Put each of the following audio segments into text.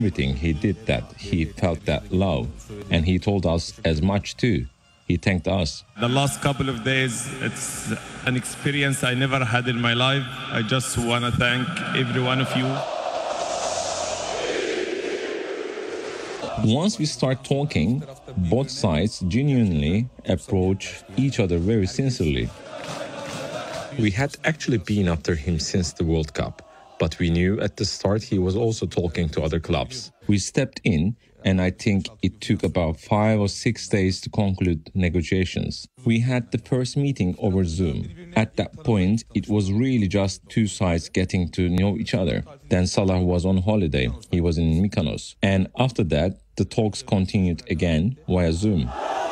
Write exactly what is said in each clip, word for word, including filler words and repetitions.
everything he did that. He felt that love, and he told us as much too. He thanked us. The last couple of days, it's an experience I never had in my life. I just want to thank every one of you. Once we start talking, both sides genuinely approach each other very sincerely. We had actually been after him since the World Cup, but we knew at the start he was also talking to other clubs. We stepped in, and I think it took about five or six days to conclude negotiations. We had the first meeting over Zoom. At that point, it was really just two sides getting to know each other. Then Salah was on holiday. He was in Mykonos. And after that, the talks continued again via Zoom.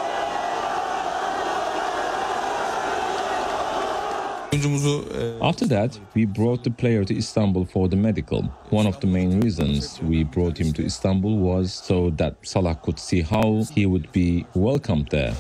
After that, we brought the player to Istanbul for the medical. One of the main reasons we brought him to Istanbul was so that Salah could see how he would be welcomed there.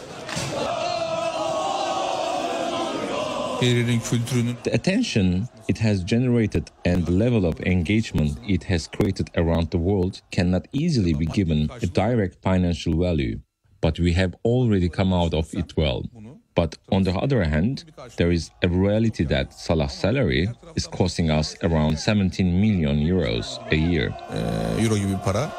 The attention it has generated and the level of engagement it has created around the world cannot easily be given a direct financial value. But we have already come out of it well. But on the other hand, there is a reality that Salah's salary is costing us around seventeen million euros a year. Euro gibi bir para.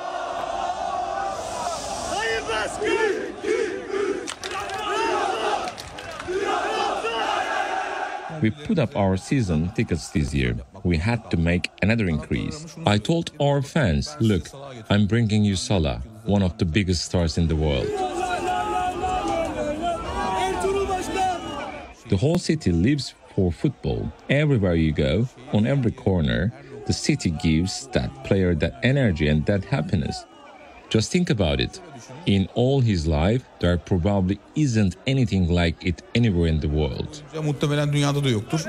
We put up our season tickets this year. We had to make another increase. I told our fans, look, I'm bringing you Salah, one of the biggest stars in the world. The whole city lives for football. Everywhere you go, on every corner, the city gives that player that energy and that happiness. Just think about it. In all his life, there probably isn't anything like it anywhere in the world. Muhtemelen dünyada da yoktur.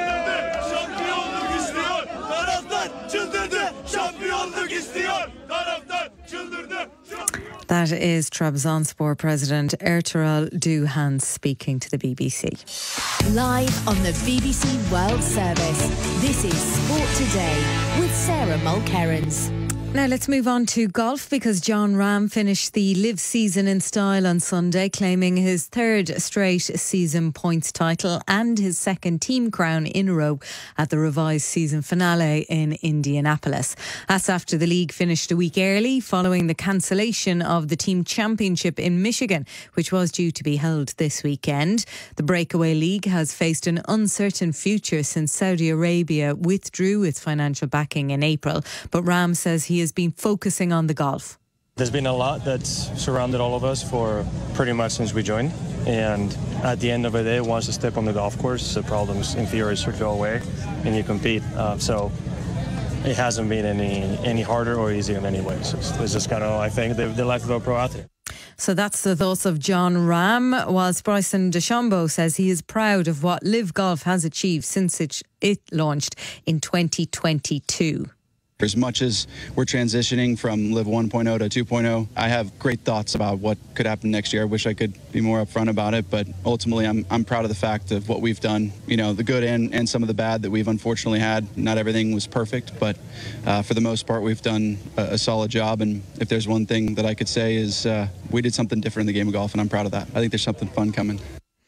That is Trabzonspor President Ertuğrul Duhan speaking to the B B C. Live on the B B C World Service, this is Sport Today with Sarah Mulkerrins. Now let's move on to golf because Jon Rahm finished the live season in style on Sunday, claiming his third straight season points title and his second team crown in a row at the revised season finale in Indianapolis. That's after the league finished a week early following the cancellation of the team championship in Michigan, which was due to be held this weekend. The breakaway league has faced an uncertain future since Saudi Arabia withdrew its financial backing in April, but Rahm says he has been focusing on the golf. There's been a lot that's surrounded all of us for pretty much since we joined. And at the end of the day, once you step on the golf course, the problems in theory should go away and you compete. Uh, so it hasn't been any any harder or easier in any way. So it's, it's just kind of, I think, the, the life of a pro athlete. So that's the thoughts of Jon Rahm, whilst Bryson DeChambeau says he is proud of what Live Golf has achieved since it, it launched in twenty twenty-two. As much as we're transitioning from Live one point oh to two point oh, I have great thoughts about what could happen next year. I wish I could be more upfront about it, but ultimately I'm I'm proud of the fact of what we've done. You know, the good and, and some of the bad that we've unfortunately had. Not everything was perfect, but uh, for the most part we've done a, a solid job. And if there's one thing that I could say is uh, we did something different in the game of golf, and I'm proud of that. I think there's something fun coming.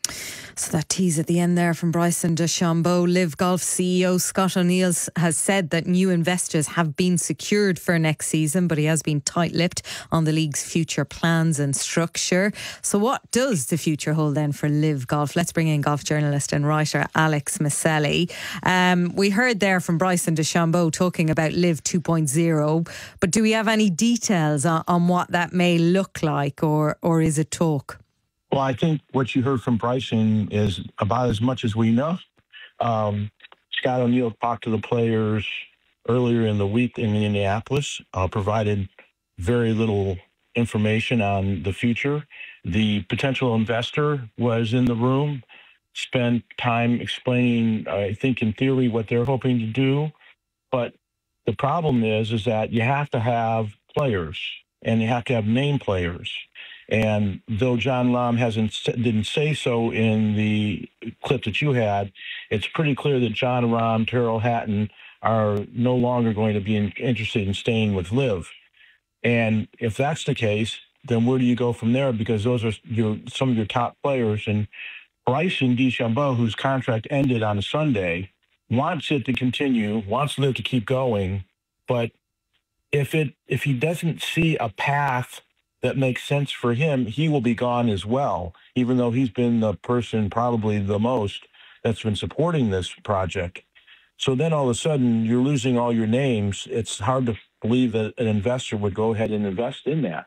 So that tease at the end there from Bryson DeChambeau. Live Golf C E O Scott O'Neill has said that new investors have been secured for next season, but he has been tight-lipped on the league's future plans and structure. So what does the future hold then for Live Golf? Let's bring in golf journalist and writer Alex Maselli. Um, we heard there from Bryson DeChambeau talking about Live two point oh, but do we have any details on, on what that may look like, or or is it talk? Well, I think what you heard from Bryson is about as much as we know. Um, Scott O'Neill talked to the players earlier in the week in Indianapolis, uh, provided very little information on the future. The potential investor was in the room, spent time explaining, I think in theory, what they're hoping to do. But the problem is, is that you have to have players, and you have to have named players. And though Jon Rahm hasn't didn't say so in the clip that you had, it's pretty clear that Jon Rahm, Tyrrell Hatton are no longer going to be in, interested in staying with Liv. And if that's the case, then where do you go from there? Because those are your some of your top players. And Bryson DeChambeau, whose contract ended on a Sunday, wants it to continue, wants Liv to keep going. But if it if he doesn't see a path that makes sense for him, he will be gone as well, even though he's been the person probably the most that's been supporting this project. So then all of a sudden you're losing all your names. It's hard to believe that an investor would go ahead and invest in that.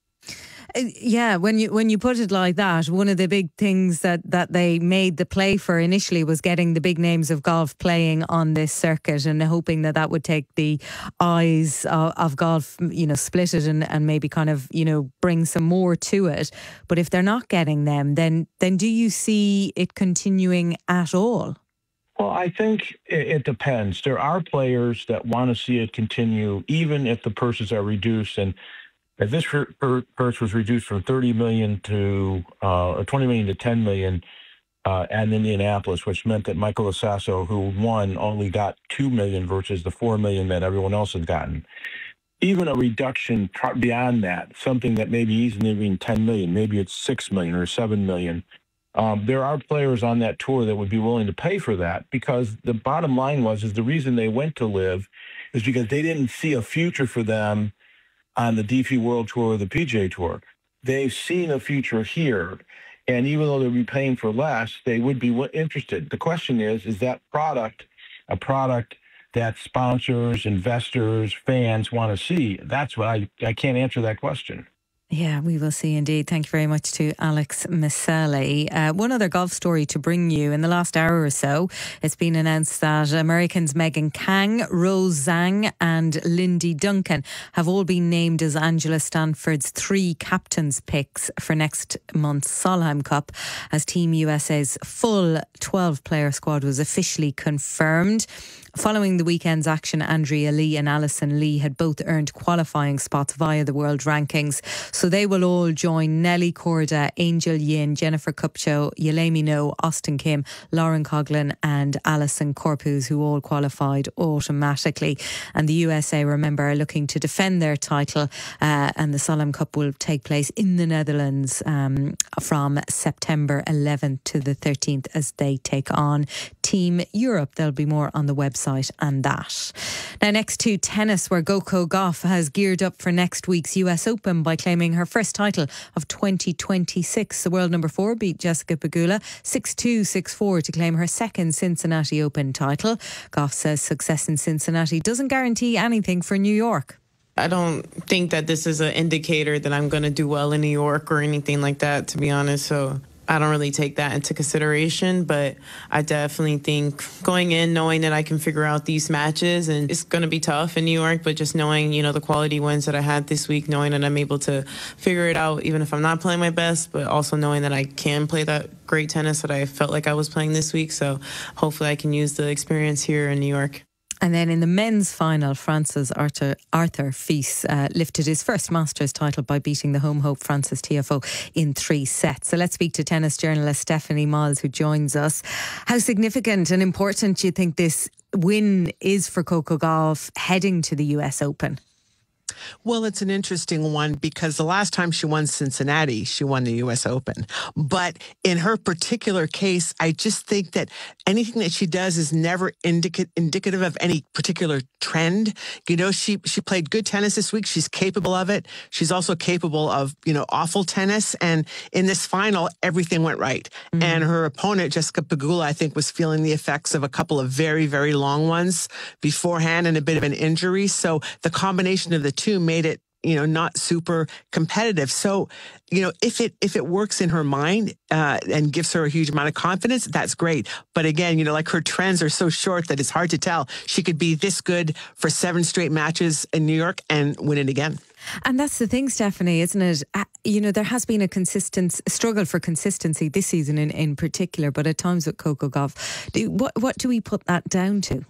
Yeah, when you when you put it like that, one of the big things that, that they made the play for initially was getting the big names of golf playing on this circuit and hoping that that would take the eyes of, of golf, you know, split it and, and maybe kind of, you know, bring some more to it. But if they're not getting them, then then do you see it continuing at all? Well, I think it, it depends. There are players that want to see it continue, even if the purses are reduced. And if this purse was reduced from thirty million to uh, or twenty million to ten million uh, at Indianapolis, which meant that Michael Asasso, who won, only got two million versus the four million that everyone else has gotten. Even a reduction beyond that, something that maybe isn't even ten million, maybe it's six million or seven million. Um, there are players on that tour that would be willing to pay for that, because the bottom line was is the reason they went to Liv is because they didn't see a future for them on the D P World Tour or the P G A Tour. They've seen a future here, and even though they'll be paying for less, they would be interested. The question is, is that product a product that sponsors, investors, fans want to see? That's what I, I can't answer that question. Yeah, we will see indeed. Thank you very much to Alex Miceli. Uh, one other golf story to bring you. In the last hour or so, it's been announced that Americans Megan Kang, Rose Zhang and Lindy Duncan have all been named as Angela Stanford's three captains' picks for next month's Solheim Cup, as Team U S A's full twelve-player squad was officially confirmed. Following the weekend's action, Andrea Lee and Alison Lee had both earned qualifying spots via the world rankings. So they will all join Nelly Korda, Angel Yin, Jennifer Kupcho, Yelemi No, Austin Kim, Lauren Coughlin and Alison Corpus, who all qualified automatically. And the U S A, remember, are looking to defend their title, uh, and the Solheim Cup will take place in the Netherlands um, from September eleventh to the thirteenth as they take on Team Europe. There'll be more on the website and that. Now, next to tennis, where Coco Gauff has geared up for next week's U S Open by claiming her first title of twenty twenty-six. The world number four beat Jessica Pegula six two, six four to claim her second Cincinnati Open title. Gauff says success in Cincinnati doesn't guarantee anything for New York. I don't think that this is an indicator that I'm going to do well in New York or anything like that, to be honest. So I don't really take that into consideration, but I definitely think going in, knowing that I can figure out these matches, and it's going to be tough in New York, but just knowing, you know, the quality wins that I had this week, knowing that I'm able to figure it out, even if I'm not playing my best, but also knowing that I can play that great tennis that I felt like I was playing this week. So hopefully I can use the experience here in New York. And then in the men's final, France's Arthur, Arthur Fils uh, lifted his first Masters title by beating the home hope Francis Tiafoe in three sets. So let's speak to tennis journalist Stephanie Miles, who joins us. How significant and important do you think this win is for Coco Gauff heading to the U S Open? Well, it's an interesting one because the last time she won Cincinnati, she won the U S Open. But in her particular case, I just think that anything that she does is never indica- indicative of any particular trend. You know, she she played good tennis this week. She's capable of it. She's also capable of, you know, awful tennis. And in this final, everything went right. Mm-hmm. And her opponent, Jessica Pegula, I think, was feeling the effects of a couple of very, very long ones beforehand and a bit of an injury. So the combination of the two made it, you know, not super competitive. So, you know, if it if it works in her mind uh, and gives her a huge amount of confidence, that's great. But again, you know, like her trends are so short that it's hard to tell. She could be this good for seven straight matches in New York and win it again. And that's the thing, Stephanie, isn't it? Uh, you know, there has been a consistent struggle for consistency this season in, in particular, but at times with Coco Gauff. Do, what, what do we put that down to?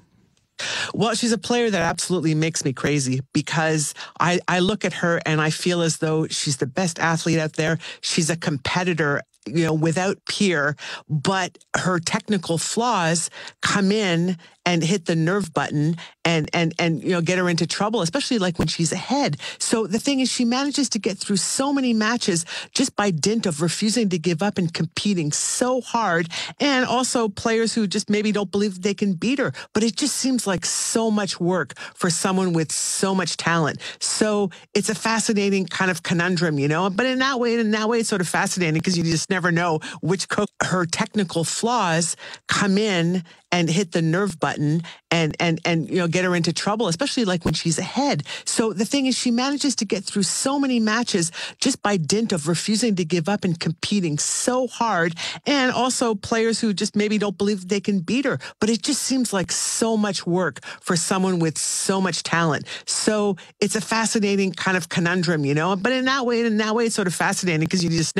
Well, she's a player that absolutely makes me crazy because I, I look at her and I feel as though she's the best athlete out there. She's a competitor, you know, without peer, but her technical flaws come in and hit the nerve button and and and you know get her into trouble, especially like when she's ahead. So the thing is, she manages to get through so many matches just by dint of refusing to give up and competing so hard, and also players who just maybe don't believe they can beat her. But it just seems like so much work for someone with so much talent. So it's a fascinating kind of conundrum, you know. But in that way, in that way, it's sort of fascinating because you just never know which co- her technical flaws come in and hit the nerve button and and and you know get her into trouble, especially like when she's ahead. So the thing is, she manages to get through so many matches just by dint of refusing to give up and competing so hard, and also players who just maybe don't believe they can beat her. But it just seems like so much work for someone with so much talent. So it's a fascinating kind of conundrum, you know. But in that way, in that way, it's sort of fascinating because you just